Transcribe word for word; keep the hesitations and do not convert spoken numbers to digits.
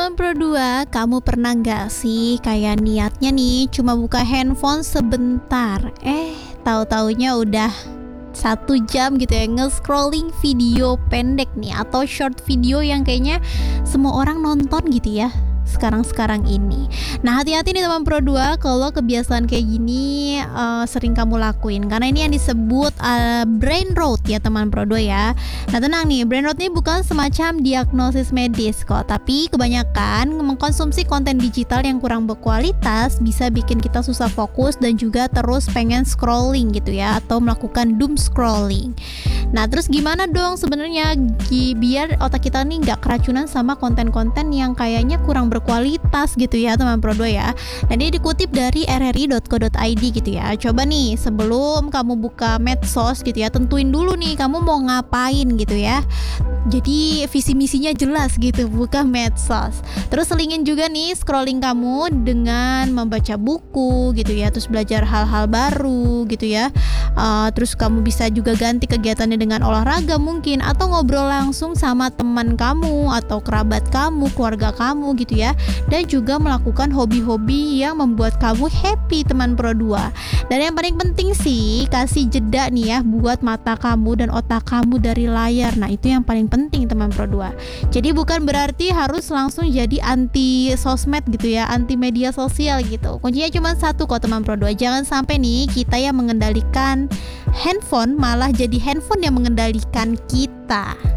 teman Pro dua, kamu pernah nggak sih kayak niatnya nih cuma buka handphone sebentar, eh tahu-taunya udah satu jam gitu ya nge-scrolling video pendek nih atau short video yang kayaknya semua orang nonton gitu ya sekarang-sekarang ini. Nah, hati-hati nih teman Pro dua kalau kebiasaan kayak gini uh, sering kamu lakuin, karena ini yang disebut uh, brain rot ya teman Pro dua ya. Nah, tenang nih, brain rot ini bukan semacam diagnosis medis kok, tapi kebanyakan mengkonsumsi konten digital yang kurang berkualitas bisa bikin kita susah fokus dan juga terus pengen scrolling gitu ya, atau melakukan doom scrolling. Nah, terus gimana dong sebenarnya biar otak kita nih nggak keracunan sama konten-konten yang kayaknya kurang berkualitas gitu ya teman Pro dua ya. Nah, ini dikutip dari r r i dot co dot i d gitu ya. Coba nih sebelum kamu buka medsos gitu ya, tentuin dulu nih kamu mau ngapain gitu ya. Jadi visi misinya jelas gitu, buka medsos. Terus selingin juga nih scrolling kamu dengan membaca buku gitu ya, terus belajar hal-hal baru gitu ya. Uh, terus kamu bisa juga ganti kegiatannya dengan olahraga mungkin, atau ngobrol langsung sama teman kamu atau kerabat kamu, keluarga kamu gitu ya. Dan juga melakukan hobi-hobi yang membuat kamu happy teman Pro dua. Dan yang paling penting sih, kasih jeda nih ya buat mata kamu dan otak kamu dari layar. Nah, itu yang paling penting teman Pro dua. Jadi bukan berarti harus langsung jadi anti sosmed gitu ya, anti media sosial gitu. Kuncinya cuma satu kok teman Pro dua. Jangan sampai nih kita yang mengendalikan handphone malah jadi handphone yang mengendalikan kita.